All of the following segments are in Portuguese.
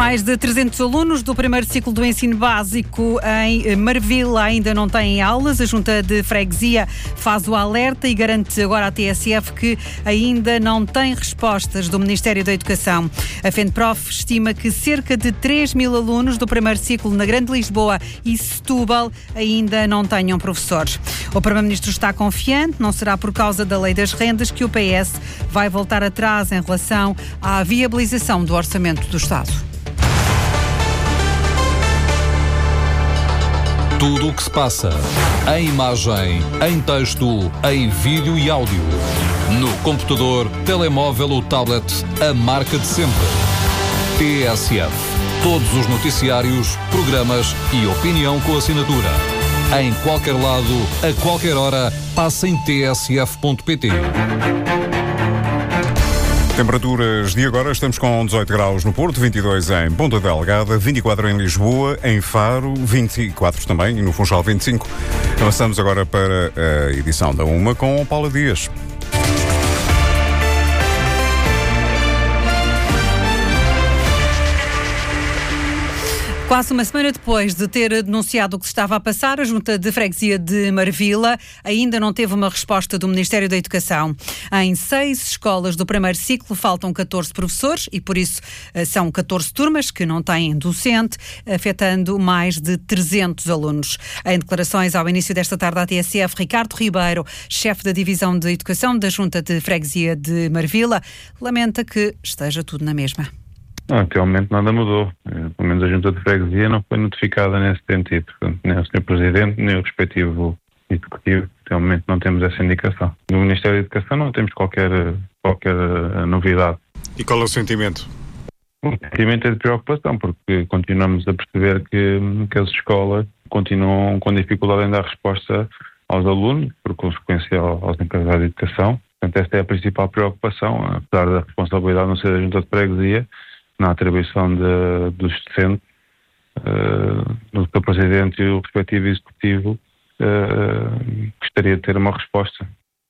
Mais de 300 alunos do primeiro ciclo do ensino básico em Marvila ainda não têm aulas. A Junta de Freguesia faz o alerta e garante agora à TSF que ainda não tem respostas do Ministério da Educação. A FENPROF estima que cerca de 3.000 alunos do primeiro ciclo na Grande Lisboa e Setúbal ainda não tenham professores. O Primeiro-Ministro está confiante, não será por causa da Lei das Rendas que o PS vai voltar atrás em relação à viabilização do Orçamento do Estado. Tudo o que se passa, em imagem, em texto, em vídeo e áudio. No computador, telemóvel ou tablet, a marca de sempre. TSF. Todos os noticiários, programas e opinião com assinatura. Em qualquer lado, a qualquer hora, passa em tsf.pt. Temperaturas de agora, estamos com 18 graus no Porto, 22 em Ponta Delgada, 24 em Lisboa, em Faro, 24 também e no Funchal 25. Avançamos agora para a edição da UMA com Paula Dias. Quase uma semana depois de ter denunciado o que se estava a passar, a Junta de Freguesia de Marvila ainda não teve uma resposta do Ministério da Educação. Em 6 escolas do primeiro ciclo faltam 14 professores e, por isso, são 14 turmas que não têm docente, afetando mais de 300 alunos. Em declarações ao início desta tarde à TSF, Ricardo Ribeiro, chefe da Divisão de Educação da Junta de Freguesia de Marvila, lamenta que esteja tudo na mesma. Até o momento nada mudou. Pelo menos a Junta de Freguesia não foi notificada nesse sentido. Nem o Sr. Presidente, nem o respectivo Executivo. Até o momento não temos essa indicação. No Ministério da Educação não temos qualquer novidade. E qual é o sentimento? O sentimento é de preocupação, porque continuamos a perceber que as escolas continuam com dificuldade em dar resposta aos alunos, por consequência aos encarregados de educação. Portanto, esta é a principal preocupação, apesar da responsabilidade não ser da Junta de Freguesia, na atribuição dos docentes, do Sr. Presidente e o respectivo Executivo, gostaria de ter uma resposta.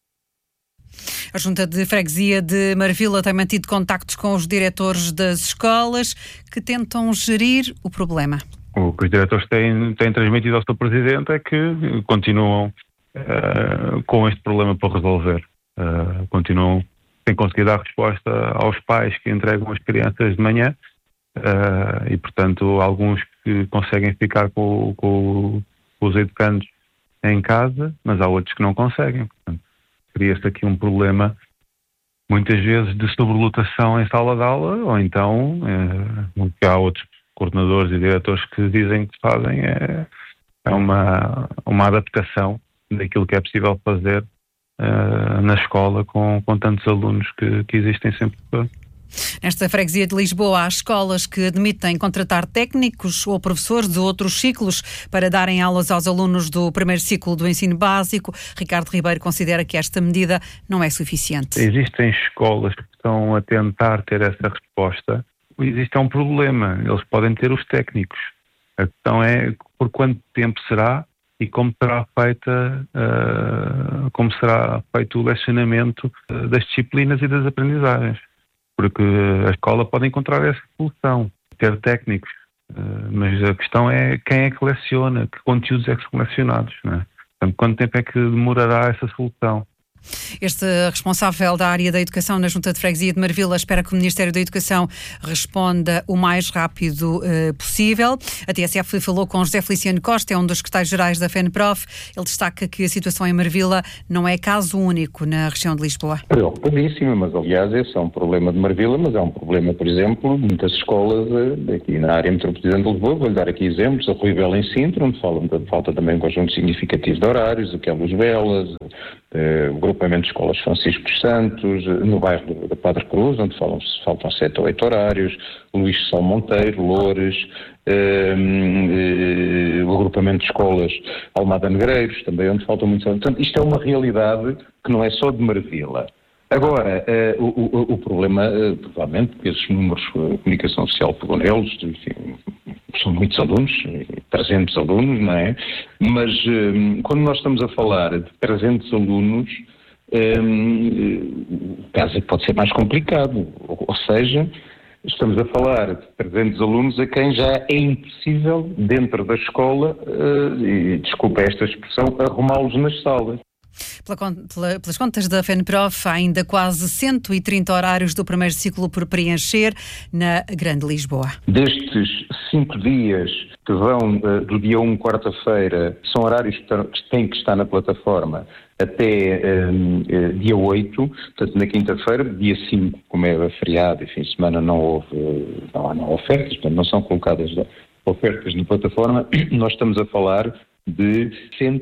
A Junta de Freguesia de Marvila tem mantido contactos com os diretores das escolas que tentam gerir o problema. O que os diretores têm transmitido ao Sr. Presidente é que continuam com este problema para resolver. Continuam sem conseguir dar resposta aos pais que entregam as crianças de manhã e, portanto, alguns que conseguem ficar com os educandos em casa, mas há outros que não conseguem. Portanto, cria-se aqui um problema, muitas vezes, de sobrelotação em sala de aula, ou então, que há outros coordenadores e diretores que dizem que fazem é uma adaptação daquilo que é possível fazer na escola com tantos alunos que existem sempre. Nesta freguesia de Lisboa, há escolas que admitem contratar técnicos ou professores de outros ciclos para darem aulas aos alunos do primeiro ciclo do ensino básico. Ricardo Ribeiro considera que esta medida não é suficiente. Existem escolas que estão a tentar ter essa resposta. Existe um problema. Eles podem ter os técnicos. A questão é por quanto tempo será e como será feito o lecionamento das disciplinas e das aprendizagens. Porque a escola pode encontrar essa solução, ter técnicos, mas a questão é quem é que leciona, que conteúdos é que são lecionados, não é? Portanto, quanto tempo é que demorará essa solução? Este responsável da área da educação na Junta de Freguesia de Marvila espera que o Ministério da Educação responda o mais rápido possível. A TSF falou com José Feliciano Costa, é um dos secretários-gerais da FENPROF. Ele destaca que a situação em Marvila não é caso único na região de Lisboa. Preocupadíssima, mas aliás esse é um problema de Marvila, mas é um problema, por exemplo, de muitas escolas aqui na área metropolitana de Lisboa. Vou-lhe dar aqui exemplos. A Rui Bela em Sintra, onde falta também um conjunto significativo de horários, o que é Luz Belas, o agrupamento de escolas Francisco dos Santos, no bairro da Padre Cruz, onde faltam 7 ou 8 horários, Luís São Monteiro, Loures, o agrupamento de escolas Almada Negreiros, também onde faltam muitos horários. Portanto, isto é uma realidade que não é só de Marvila. Agora, o problema, provavelmente, porque esses números de comunicação social pegam neles, são muitos alunos, 300 alunos, não é? Mas quando nós estamos a falar de 300 alunos, o caso pode ser mais complicado. Ou seja, Estamos a falar de 300 alunos a quem já é impossível, dentro da escola, e desculpa esta expressão, arrumá-los nas salas. Pelas contas da FENPROF, há ainda quase 130 horários do primeiro ciclo por preencher na Grande Lisboa. Destes 5 dias que vão do dia 1, quarta-feira, são horários que têm que estar na plataforma até dia 8, portanto na quinta-feira, dia 5, como é feriado e fim de semana, não há ofertas, portanto não são colocadas ofertas na plataforma, nós estamos a falar de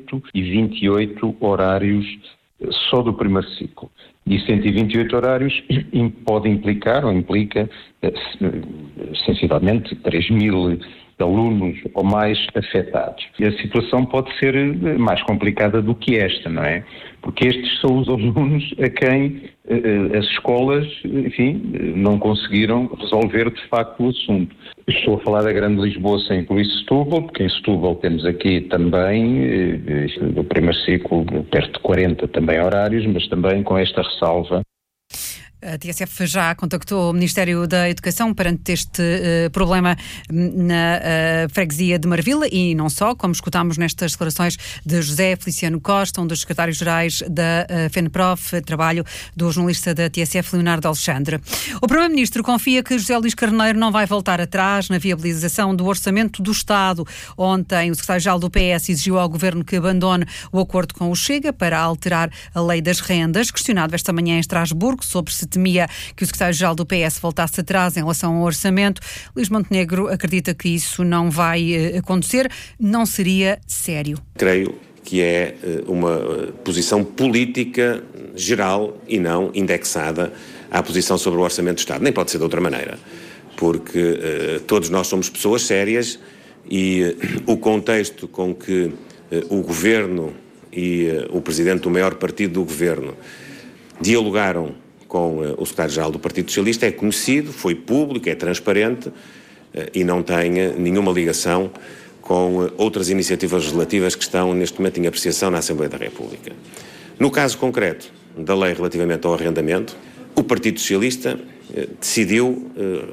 128 horários só do primeiro ciclo. E 128 horários pode implicar, ou implica, sensivelmente, 3.000 alunos ou mais afetados. E a situação pode ser mais complicada do que esta, não é? Porque estes são os alunos a quem as escolas, enfim, não conseguiram resolver de facto o assunto. Estou a falar da Grande Lisboa sem incluir Setúbal, porque em Setúbal temos aqui também, no primeiro ciclo, perto de 40 também horários, mas também com esta ressalva. A TSF já contactou o Ministério da Educação perante este problema na freguesia de Marvila e não só, como escutámos nestas declarações de José Feliciano Costa, um dos secretários-gerais da FENPROF, trabalho do jornalista da TSF, Leonardo Alexandre. O Primeiro-Ministro confia que José Luís Carneiro não vai voltar atrás na viabilização do orçamento do Estado. Ontem, o secretário-geral do PS exigiu ao Governo que abandone o acordo com o Chega para alterar a lei das rendas. Questionado esta manhã em Estrasburgo sobre se temia que o secretário-geral do PS voltasse atrás em relação ao orçamento, Luís Montenegro acredita que isso não vai acontecer, não seria sério. Creio que é uma posição política geral e não indexada à posição sobre o orçamento do Estado. Nem pode ser de outra maneira, porque todos nós somos pessoas sérias e o contexto com que o Governo e o Presidente do maior partido do Governo dialogaram com o secretário-geral do Partido Socialista é conhecido, foi público, é transparente e não tem nenhuma ligação com outras iniciativas legislativas que estão neste momento em apreciação na Assembleia da República. No caso concreto da lei relativamente ao arrendamento, o Partido Socialista decidiu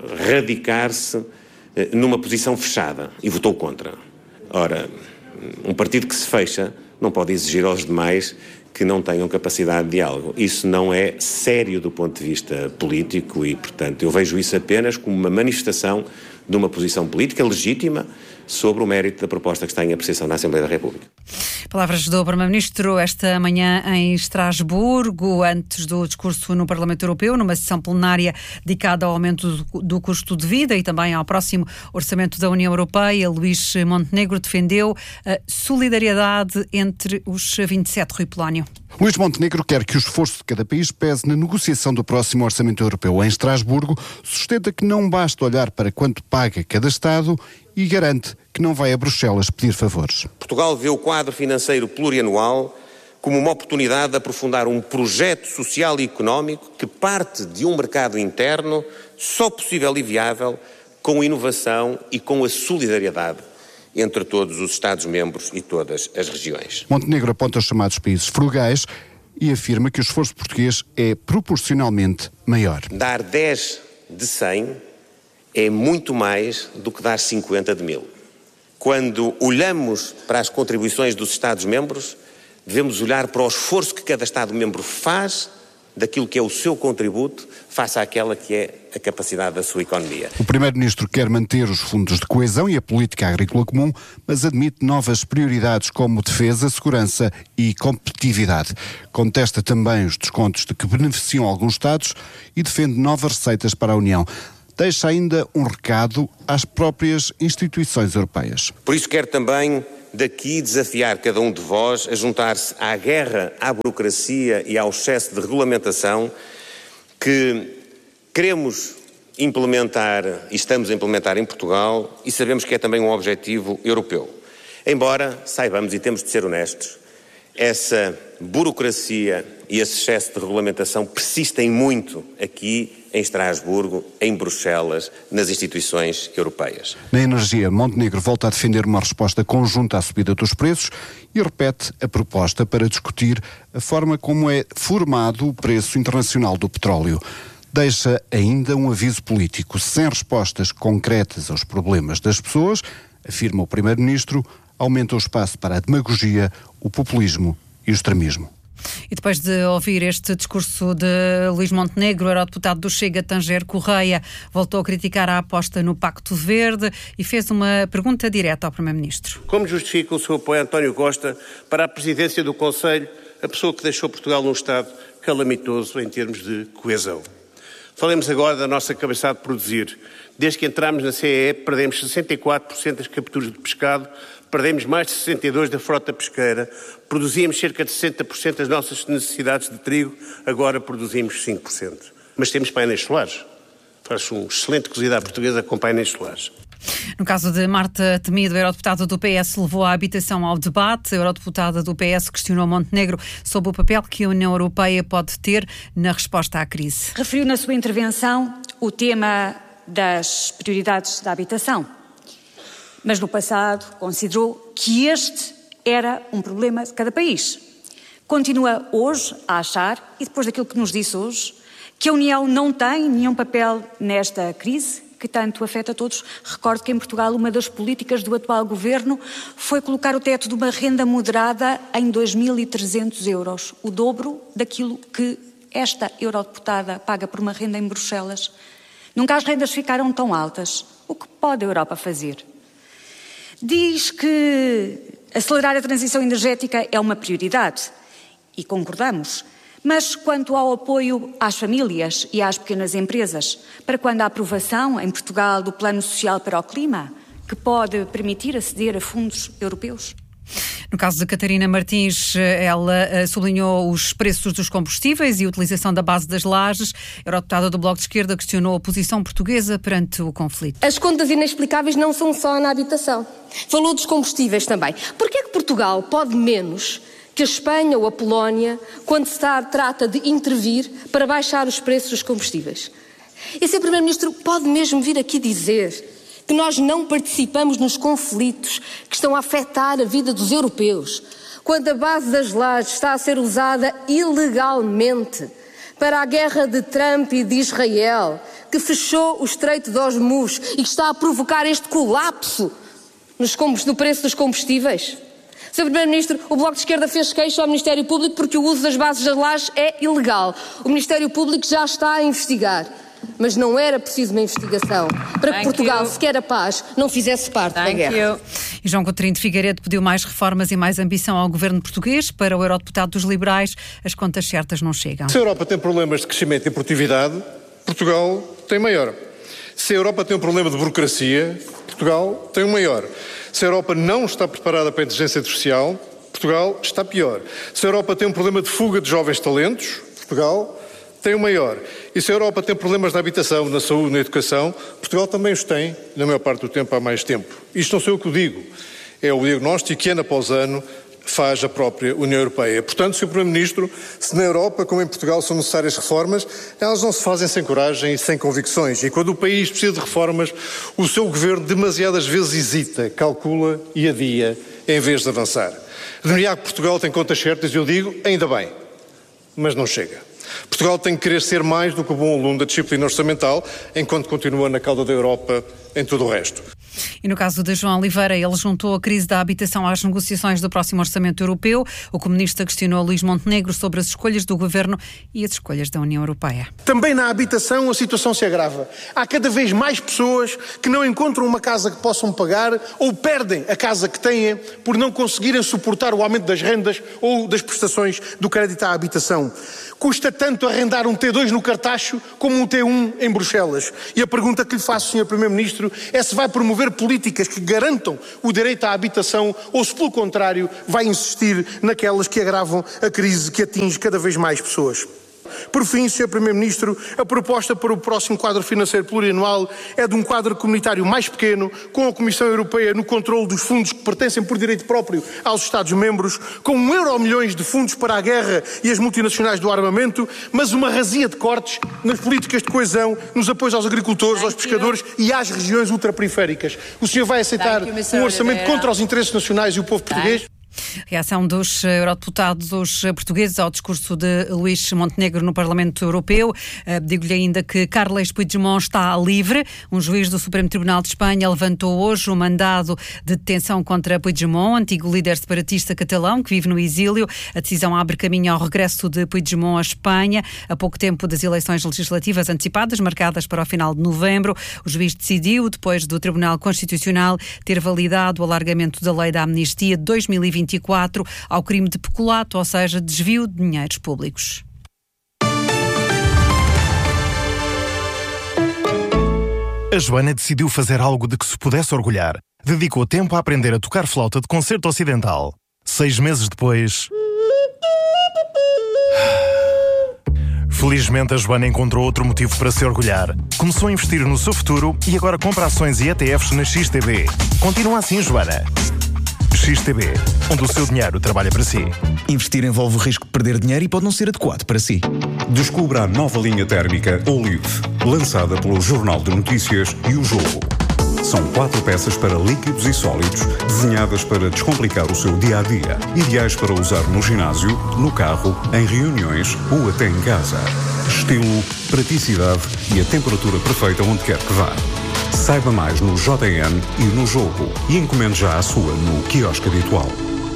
radicar-se numa posição fechada e votou contra. Ora, um partido que se fecha não pode exigir aos demais que não tenham capacidade de diálogo. Isso não é sério do ponto de vista político e, portanto, eu vejo isso apenas como uma manifestação de uma posição política legítima sobre o mérito da proposta que está em apreciação na Assembleia da República. Palavras do Primeiro-Ministro esta manhã em Estrasburgo, antes do discurso no Parlamento Europeu, numa sessão plenária dedicada ao aumento do custo de vida e também ao próximo orçamento da União Europeia. Luís Montenegro defendeu a solidariedade entre os 27. Rui Polónio. Luís Montenegro quer que o esforço de cada país pese na negociação do próximo orçamento europeu. Em Estrasburgo, sustenta que não basta olhar para quanto paga cada Estado e garante que não vai a Bruxelas pedir favores. Portugal vê o quadro financeiro plurianual como uma oportunidade de aprofundar um projeto social e económico que parte de um mercado interno só possível e viável com inovação e com a solidariedade entre todos os Estados-membros e todas as regiões. Montenegro aponta os chamados países frugais e afirma que o esforço português é proporcionalmente maior. Dar 10 de 100 é muito mais do que dar 50 de 1000. Quando olhamos para as contribuições dos Estados-membros, devemos olhar para o esforço que cada Estado-membro faz daquilo que é o seu contributo face àquela que é a capacidade da sua economia. O Primeiro-Ministro quer manter os fundos de coesão e a política agrícola comum, mas admite novas prioridades como defesa, segurança e competitividade. Contesta também os descontos de que beneficiam alguns Estados e defende novas receitas para a União. Deixa ainda um recado às próprias instituições europeias. Por isso quero também daqui desafiar cada um de vós a juntar-se à guerra, à burocracia e ao excesso de regulamentação que queremos implementar e estamos a implementar em Portugal e sabemos que é também um objetivo europeu. Embora saibamos, e temos de ser honestos, essa burocracia e esse excesso de regulamentação persistem muito aqui em Estrasburgo, em Bruxelas, nas instituições europeias. Na energia, Montenegro volta a defender uma resposta conjunta à subida dos preços e repete a proposta para discutir a forma como é formado o preço internacional do petróleo. deixa ainda um aviso político. Sem respostas concretas aos problemas das pessoas, afirma o Primeiro-Ministro, aumenta o espaço para a demagogia, o populismo e o extremismo. E depois de ouvir este discurso de Luís Montenegro, o eurodeputado do Chega, Tanger Correia, voltou a criticar a aposta no Pacto Verde e fez uma pergunta direta ao Primeiro-Ministro. Como justifica o seu apoio a António Costa para a presidência do Conselho, a pessoa que deixou Portugal num estado calamitoso em termos de coesão? Falemos agora da nossa capacidade de produzir. Desde que entramos na CEE, perdemos 64% das capturas de pescado, perdemos mais de 62% da frota pesqueira, produzíamos cerca de 60% das nossas necessidades de trigo, agora produzimos 5%. Mas temos painéis solares. Faz um excelente cozida à portuguesa com painéis solares. No caso de Marta Temido, a eurodeputada do PS levou a habitação ao debate. A eurodeputada do PS questionou Montenegro sobre o papel que a União Europeia pode ter na resposta à crise. Referiu na sua intervenção o tema das prioridades da habitação, mas no passado considerou que este era um problema de cada país. Continua hoje a achar, e depois daquilo que nos disse hoje, que a União não tem nenhum papel nesta crise que tanto afeta a todos. Recordo que em Portugal uma das políticas do atual governo foi colocar o teto de uma renda moderada em 2.300 euros, o dobro daquilo que esta eurodeputada paga por uma renda em Bruxelas. Nunca as rendas ficaram tão altas. O que pode a Europa fazer? Diz que acelerar a transição energética é uma prioridade, e concordamos. Mas quanto ao apoio às famílias e às pequenas empresas, para quando a aprovação em Portugal do Plano Social para o Clima, que pode permitir aceder a fundos europeus? No caso de Catarina Martins, ela sublinhou os preços dos combustíveis e a utilização da base das lajes. A eurodeputada do Bloco de Esquerda questionou a posição portuguesa perante o conflito. As contas inexplicáveis não são só na habitação. Falou dos combustíveis também. Porquê é que Portugal pode menos que a Espanha ou a Polónia quando se trata de intervir para baixar os preços dos combustíveis? E se o Primeiro-Ministro pode mesmo vir aqui dizer que nós não participamos nos conflitos que estão a afetar a vida dos europeus, quando a base das lajes está a ser usada ilegalmente para a guerra de Trump e de Israel, que fechou o Estreito de Hormuz e que está a provocar este colapso no preço dos combustíveis? Sr. Primeiro-Ministro, o Bloco de Esquerda fez queixa ao Ministério Público porque o uso das bases das lajes é ilegal. O Ministério Público já está a investigar. Mas não era preciso uma investigação para que Portugal, se quer a paz, não fizesse parte da guerra. E João Coutinho de Figueiredo pediu mais reformas e mais ambição ao governo português. Para o eurodeputado dos liberais, as contas certas não chegam. Se a Europa tem problemas de crescimento e produtividade, Portugal tem maior. Se a Europa tem um problema de burocracia, Portugal tem um maior. Se a Europa não está preparada para a inteligência artificial, Portugal está pior. Se a Europa tem um problema de fuga de jovens talentos, Portugal tem o maior. E se a Europa tem problemas na habitação, na saúde, na educação, Portugal também os tem, na maior parte do tempo, há mais tempo. Isto não sou eu que o digo. É o diagnóstico que ano após ano faz a própria União Europeia. Portanto, Sr. Primeiro-Ministro, se na Europa, como em Portugal, são necessárias reformas, elas não se fazem sem coragem e sem convicções. E quando o país precisa de reformas, o seu governo demasiadas vezes hesita, calcula e adia, em vez de avançar. De que Portugal tem contas certas, eu digo, ainda bem, mas não chega. Portugal tem que querer ser mais do que o bom aluno da disciplina orçamental, enquanto continua na cauda da Europa em tudo o resto. E no caso de João Oliveira, ele juntou a crise da habitação às negociações do próximo Orçamento Europeu. O comunista questionou Luís Montenegro sobre as escolhas do Governo e as escolhas da União Europeia. Também na habitação a situação se agrava. Há cada vez mais pessoas que não encontram uma casa que possam pagar ou perdem a casa que têm por não conseguirem suportar o aumento das rendas ou das prestações do crédito à habitação. Custa tanto arrendar um T2 no Cartacho como um T1 em Bruxelas. E a pergunta que lhe faço, Sr. Primeiro-Ministro, é se vai promover políticas que garantam o direito à habitação ou se, pelo contrário, vai insistir naquelas que agravam a crise que atinge cada vez mais pessoas. Por fim, Sr. Primeiro-Ministro, a proposta para o próximo quadro financeiro plurianual é de um quadro comunitário mais pequeno, com a Comissão Europeia no controle dos fundos que pertencem por direito próprio aos Estados-membros, com €1 de fundos para a guerra e as multinacionais do armamento, mas uma razia de cortes nas políticas de coesão, nos apoios aos agricultores, aos pescadores e às regiões ultraperiféricas. O senhor vai aceitar um orçamento contra os interesses nacionais e o povo português? Reação dos eurodeputados portugueses ao discurso de Luís Montenegro no Parlamento Europeu. Digo-lhe ainda que Carles Puigdemont está livre. Um juiz do Supremo Tribunal de Espanha levantou hoje o mandado de detenção contra Puigdemont, antigo líder separatista catalão que vive no exílio. A decisão abre caminho ao regresso de Puigdemont à Espanha, a pouco tempo das eleições legislativas antecipadas, marcadas para o final de novembro. O juiz decidiu, depois do Tribunal Constitucional ter validado o alargamento da lei da amnistia de 2024 ao crime de peculato, ou seja, desvio de dinheiros públicos. A Joana decidiu fazer algo de que se pudesse orgulhar. Dedicou tempo a aprender a tocar flauta de concerto ocidental. 6 meses depois... Felizmente, a Joana encontrou outro motivo para se orgulhar. Começou a investir no seu futuro e agora compra ações e ETFs na XTB. Continua assim, Joana. XTB, onde o seu dinheiro trabalha para si. Investir envolve o risco de perder dinheiro e pode não ser adequado para si. Descubra a nova linha térmica Olive, lançada pelo Jornal de Notícias e O Jogo. São 4 peças para líquidos e sólidos, desenhadas para descomplicar o seu dia-a-dia. Ideais para usar no ginásio, no carro, em reuniões ou até em casa. Estilo, praticidade e a temperatura perfeita onde quer que vá. Saiba mais no JN e no Jogo e encomende já a sua no quiosque habitual.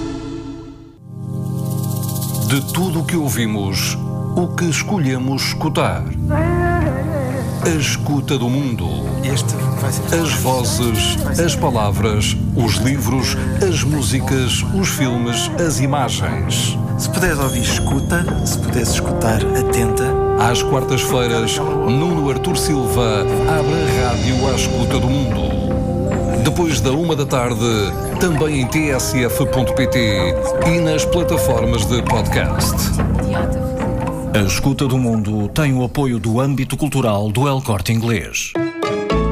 De tudo o que ouvimos, o que escolhemos escutar? A escuta do mundo. As vozes, as palavras, os livros, as músicas, os filmes, as imagens. Se puderes ouvir, escuta. Se puderes escutar, atenta. Às quartas-feiras, Nuno Artur Silva abre a rádio à escuta do mundo. Depois da 1 da tarde, também em tsf.pt e nas plataformas de podcast. A escuta do mundo tem o apoio do âmbito cultural do El Corte Inglês.